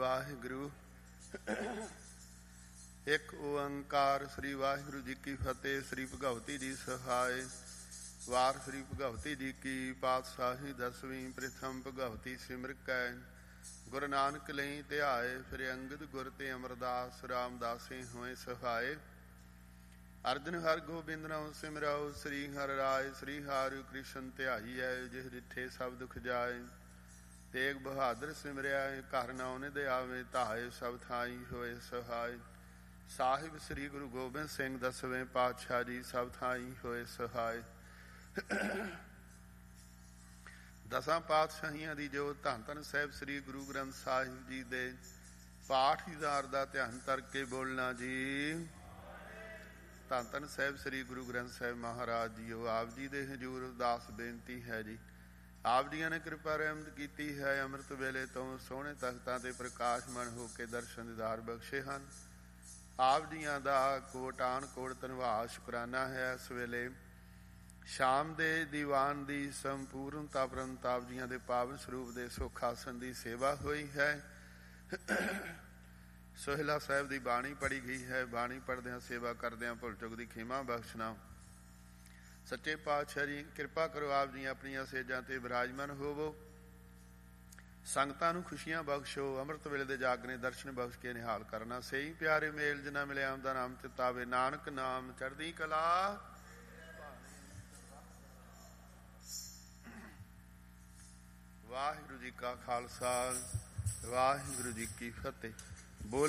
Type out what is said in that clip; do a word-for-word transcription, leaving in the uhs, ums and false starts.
ਵਾਹਿਗੁਰੂ। ਇੱਕ ਓੰਕਾਰ। ਸ੍ਰੀ ਵਾਹਿਗੁਰੂ ਜੀ ਕੀ ਫਤਿਹ। ਸ੍ਰੀ ਭਗਵਤੀ ਜੀ ਸਹਾਇ। ਵਾਰ ਸ੍ਰੀ ਭਗਵਤੀ ਜੀ ਕੀ ਪਾਤਸ਼ਾਹੀ ਦਸਵੀਂ। ਪ੍ਰਥਮ ਭਗਵਤੀ ਸਿਮਰ ਕੈ ਗੁਰੂ ਨਾਨਕ ਲਈ ਧਿਆਏ। ਫਿਰ ਅੰਗਦ ਗੁਰ ਤੇ ਅਮਰਦਾਸ ਰਾਮਦਾਸੇ ਹੋਏ ਸਹਾਏ। ਅਰਜਨ ਹਰ ਗੋਬਿੰਦ ਨਾਮ ਸਿਮਰਾਓ। ਸ੍ਰੀ ਹਰਿ ਰਾਇ ਸ੍ਰੀ ਹਰਿ ਕ੍ਰਿਸ਼ਨ ਧਿਆਈਐ। ਜਿਹ ਡਿਠੇ ਸਭ ਦੁਖ ਜਾਏ। ਤੇਗ ਬਹਾਦਰ ਸਿਮਰਿਆ ਘਰ ਨਾਉ ਨਿਧ ਆਵੇ। ਧਾਏ ਸਭ ਥਾਈ ਹੋਏ ਸਹਾਇ। ਸਾਹਿਬ ਸ੍ਰੀ ਗੁਰੂ ਗੋਬਿੰਦ ਸਿੰਘ ਦਸਵੇਂ ਪਾਤਸ਼ਾਹ ਜੀ ਸਭ ਥਾਈ ਹੋਏ ਸਹਾਇ। ਦਸਾਂ ਪਾਤਸ਼ਾਹੀਆਂ ਦੀ ਜੋ ਧੰਨ ਧੰਨ ਸਾਹਿਬ ਸ੍ਰੀ ਗੁਰੂ ਗ੍ਰੰਥ ਸਾਹਿਬ ਜੀ ਦੇ ਪਾਠੀਦਾਰ ਦਾ ਧਿਆਨ ਕਰਕੇ ਬੋਲਣਾ ਜੀ। ਧੰਨ ਧੰਨ ਸਾਹਿਬ ਸ੍ਰੀ ਗੁਰੂ ਗ੍ਰੰਥ ਸਾਹਿਬ ਮਹਾਰਾਜ ਜੀਓ, ਆਪ ਜੀ ਦੇ ਹਜ਼ੂਰ ਅਰਦਾਸ ਬੇਨਤੀ ਹੈ ਜੀ। ਆਪ ਜੀਆਂ ਨੇ ਕਿਰਪਾ ਰਹਿਮਤ ਕੀਤੀ ਹੈ। ਅੰਮ੍ਰਿਤ ਵੇਲੇ ਤੋਂ ਸੋਹਣੇ ਤਖਤਾਂ ਤੇ ਪ੍ਰਕਾਸ਼ਮਾਨ ਹੋ ਕੇ ਦਰਸ਼ਨ ਦੀਦਾਰ ਬਖਸ਼ੇ ਹਨ। ਆਪ ਜੀਆਂ ਦਾ ਕੋਟਾਨ ਕੋਟ ਧੰਨਵਾਦ ਸ਼ੁਕਰਾਨਾ ਹੈ। ਇਸ ਵੇਲੇ ਸ਼ਾਮ ਦੇ ਦੀਵਾਨ ਦੀ ਸੰਪੂਰਨਤਾ ਉਪਰੰਤ ਆਪ ਜੀਆਂ ਦੇ ਪਾਵਨ ਸਰੂਪ ਦੇ ਸੁੱਖ ਆਸਣ ਦੀ ਸੇਵਾ ਹੋਈ ਹੈ। ਸੋਹਿਲਾ ਸਾਹਿਬ ਦੀ ਬਾਣੀ ਪੜ੍ਹੀ ਗਈ ਹੈ। ਬਾਣੀ ਪੜ੍ਹਦਿਆਂ ਸੇਵਾ ਕਰਦਿਆਂ ਭੁੱਲ ਚੁੱਕ ਦੀ ਖਿਮਾ ਬਖਸ਼ਣਾ। ਸੱਚੇ ਪਾਤਸ਼ਾਹ ਜੀ ਕਿਰਪਾ ਕਰੋ। ਆਪ ਜੀ ਆਪਣੀਆਂ ਸੇਜਾਂ ਤੇ ਵਿਰਾਜਮਾਨ ਹੋਵੋ। ਸੰਗਤਾਂ ਨੂੰ ਖੁਸ਼ੀਆਂ ਬਖਸ਼ੋ। ਅੰਮ੍ਰਿਤ ਵੇਲੇ ਦੇ ਜਾਗਨੇ ਦਰਸ਼ਨ ਬਖਸ਼ ਕੇ ਨਿਹਾਲ ਕਰਨਾ। ਸਹੀ ਪਿਆਰੇ ਮੇਲ ਜਿਨਾ ਮਿਲਿਆ ਆਮਦਾ ਨਾਮ ਚਿਤਾਵੇ। ਨਾਨਕ ਨਾਮ ਚੜ੍ਹਦੀ ਕਲਾ। ਵਾਹਿਗੁਰੂ ਜੀ ਕਾ ਖਾਲਸਾ ਵਾਹਿਗੁਰੂ ਜੀ ਕੀ ਫਤਿਹ। ਬੋਲ